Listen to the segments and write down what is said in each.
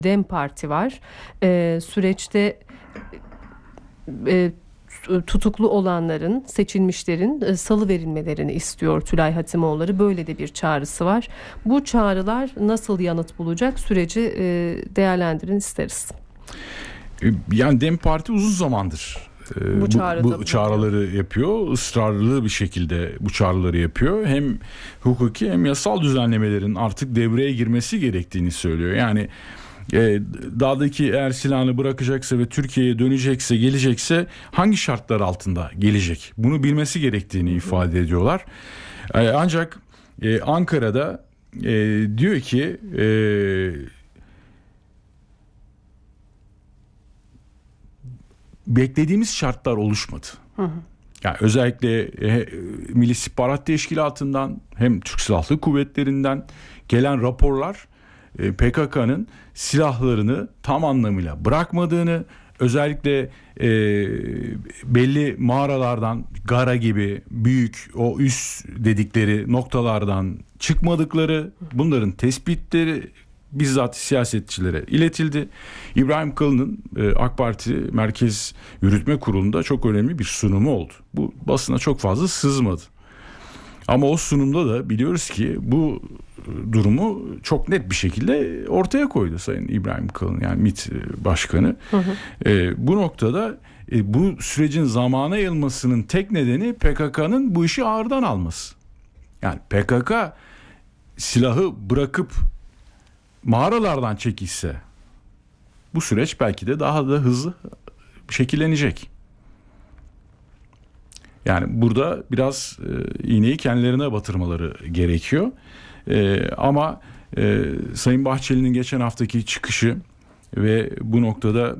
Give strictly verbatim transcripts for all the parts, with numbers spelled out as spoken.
Dem Parti var. E, süreçte e, tutuklu olanların, seçilmişlerin e, salı verilmelerini istiyor Tülay Hatimoğulları. Böyle de bir çağrısı var. Bu çağrılar nasıl yanıt bulacak? Süreci e, değerlendirin isteriz. Yani Dem Parti uzun zamandır bu, bu, bu çağrıları yapıyor. Israrlı bir şekilde bu çağrıları yapıyor. Hem hukuki hem yasal düzenlemelerin artık devreye girmesi gerektiğini söylüyor. Yani e, dağdaki eğer silahını bırakacaksa ve Türkiye'ye dönecekse, gelecekse hangi şartlar altında gelecek? Bunu bilmesi gerektiğini ifade ediyorlar. E, ancak e, Ankara'da e, diyor ki e, beklediğimiz şartlar oluşmadı. Hı hı. Yani özellikle e, Milli İstihbarat Teşkilatı'ndan hem Türk Silahlı Kuvvetleri'nden gelen raporlar e, P K K'nın silahlarını tam anlamıyla bırakmadığını, özellikle e, belli mağaralardan, Gara gibi büyük o üs dedikleri noktalardan çıkmadıkları, bunların tespitleri bizzat siyasetçilere iletildi. İbrahim Kalın'ın e, AK Parti Merkez Yürütme Kurulu'nda çok önemli bir sunumu oldu. Bu basına çok fazla sızmadı. Ama o sunumda da biliyoruz ki bu durumu çok net bir şekilde ortaya koydu Sayın İbrahim Kalın, yani MİT Başkanı. Hı hı. E, bu noktada e, bu sürecin zamana yayılmasının tek nedeni P K K'nın bu işi ağırdan alması. Yani P K K silahı bırakıp mağaralardan çekilse bu süreç belki de daha da hızlı şekillenecek. Yani burada biraz e, iğneyi kendilerine batırmaları gerekiyor. E, ama e, Sayın Bahçeli'nin geçen haftaki çıkışı ve bu noktada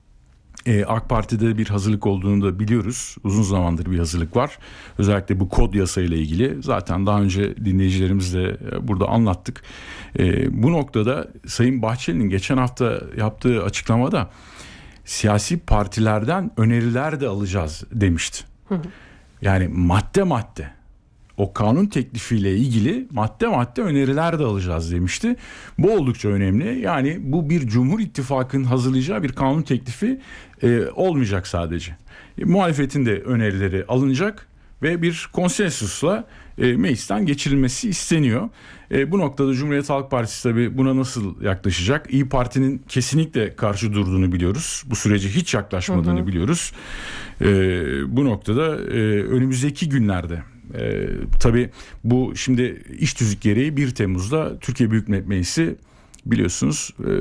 e, AK Parti'de bir hazırlık olduğunu da biliyoruz. Uzun zamandır bir hazırlık var. Özellikle bu kod yasayla ilgili. Zaten daha önce dinleyicilerimizle burada anlattık. E, bu noktada Sayın Bahçeli'nin geçen hafta yaptığı açıklamada siyasi partilerden öneriler de alacağız demişti. Hı hı. Yani madde madde o kanun teklifiyle ilgili madde madde öneriler de alacağız demişti. Bu oldukça önemli. Yani bu bir Cumhur İttifakı'nın hazırlayacağı bir kanun teklifi e, olmayacak sadece. E, muhalefetin de önerileri alınacak ve bir konsensusla e, meclisten geçirilmesi isteniyor. E, bu noktada Cumhuriyet Halk Partisi tabii buna nasıl yaklaşacak? İYİ Parti'nin kesinlikle karşı durduğunu biliyoruz. Bu sürece hiç yaklaşmadığını hı hı. biliyoruz. E, bu noktada e, önümüzdeki günlerde e, tabii bu şimdi iş tüzük gereği bir Temmuz'da Türkiye Büyük Millet Meclisi biliyorsunuz e,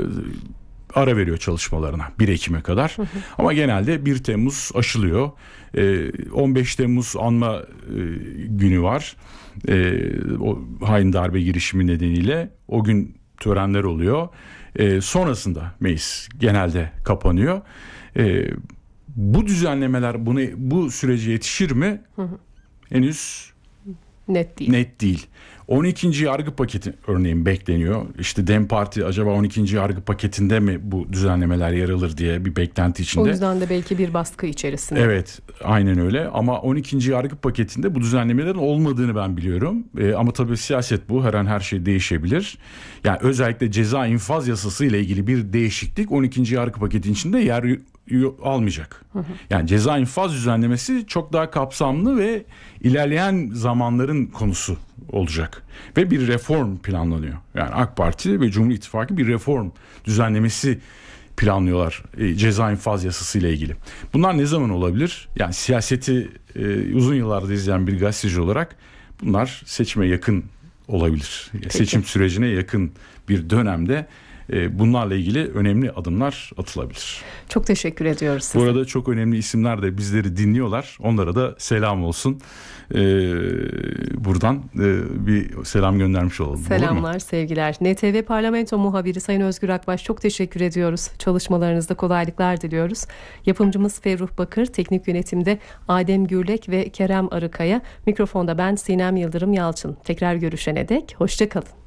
ara veriyor çalışmalarına bir Ekim'e kadar. Hı hı. Ama genelde bir Temmuz aşılıyor. Ee, on beş Temmuz anma e, günü var. Ee, o hain darbe girişimi nedeniyle o gün törenler oluyor. Ee, sonrasında meclis genelde kapanıyor. Ee, bu düzenlemeler bunu bu sürece yetişir mi? Hı hı. Henüz net değil. Net değil. on ikinci yargı paketi örneğin bekleniyor. İşte Dem Parti acaba on ikinci yargı paketinde mi bu düzenlemeler yer alır diye bir beklenti içinde. O yüzden de belki bir baskı içerisinde. Evet, aynen öyle. Ama on ikinci yargı paketinde bu düzenlemelerin olmadığını ben biliyorum. Ee, ama tabii siyaset bu. Her an her şey değişebilir. Yani özellikle ceza infaz yasası ile ilgili bir değişiklik on ikinci yargı paketinin içinde yer almayacak. Hı hı. Yani ceza infaz düzenlemesi çok daha kapsamlı ve ilerleyen zamanların konusu olacak. Ve bir reform planlanıyor. Yani AK Parti ve Cumhur İttifakı bir reform düzenlemesi planlıyorlar e, ceza infaz yasası ile ilgili. Bunlar ne zaman olabilir? Yani siyaseti e, uzun yıllardır izleyen bir gazeteci olarak bunlar seçime yakın olabilir. Peki. Seçim sürecine yakın bir dönemde bunlarla ilgili önemli adımlar atılabilir. Çok teşekkür ediyoruz size. Bu arada çok önemli isimler de bizleri dinliyorlar. Onlara da selam olsun. Ee, buradan e, bir selam göndermiş olalım. Selamlar, sevgiler. N T V Parlamento muhabiri Sayın Özgür Akbaş, çok teşekkür ediyoruz. Çalışmalarınızda kolaylıklar diliyoruz. Yapımcımız Ferruh Bakır, teknik yönetimde Adem Gürlek ve Kerem Arıkaya, mikrofonda ben Sinem Yıldırım Yalçın. Tekrar görüşene dek hoşça kalın.